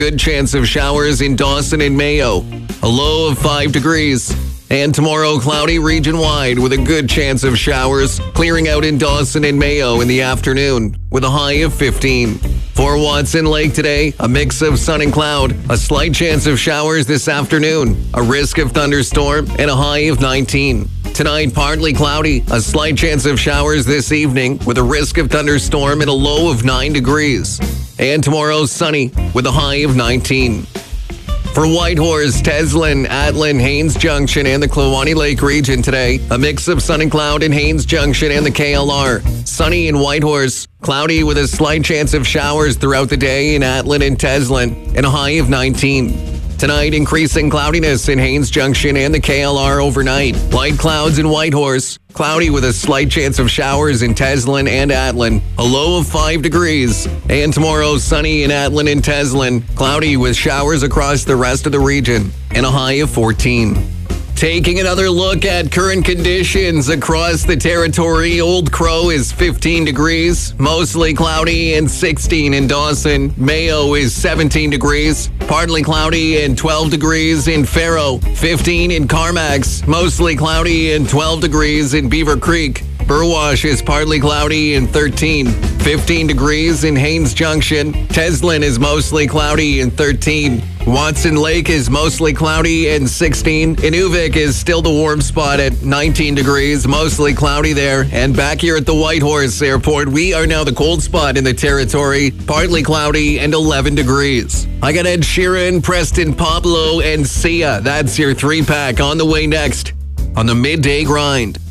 Good chance of showers in Dawson and Mayo. A low of 5 degrees. And tomorrow, cloudy region-wide with a good chance of showers, clearing out in Dawson and Mayo in the afternoon with a high of 15. For Watson Lake today, a mix of sun and cloud, a slight chance of showers this afternoon, a risk of thunderstorm, and a high of 19. Tonight, partly cloudy, a slight chance of showers this evening with a risk of thunderstorm and a low of 9 degrees. And tomorrow, sunny with a high of 19. For Whitehorse, Teslin, Atlin, Haines Junction, and the Kluane Lake region today, a mix of sun and cloud in Haines Junction and the KLR. Sunny in Whitehorse, cloudy with a slight chance of showers throughout the day in Atlin and Teslin, and a high of 19. Tonight, increasing cloudiness in Haines Junction and the KLR overnight. Light clouds in Whitehorse. Cloudy with a slight chance of showers in Teslin and Atlin. A low of 5 degrees. And tomorrow, sunny in Atlin and Teslin. Cloudy with showers across the rest of the region. And a high of 14. Taking another look at current conditions across the territory, Old Crow is 15 degrees, mostly cloudy, and 16 in Dawson. Mayo is 17 degrees, partly cloudy, and 12 degrees in Faro. 15 in Carmacks, mostly cloudy, and 12 degrees in Beaver Creek. Burwash is partly cloudy and 13. 15 degrees in Haines Junction. Teslin is mostly cloudy and 13. Watson Lake is mostly cloudy and 16. Inuvik is still the warm spot at 19 degrees, mostly cloudy there. And back here at the Whitehorse Airport, we are now the cold spot in the territory, partly cloudy and 11 degrees. I got Ed Sheeran, Preston Pablo, and Sia. That's your 3-pack on the way next on the Midday Grind.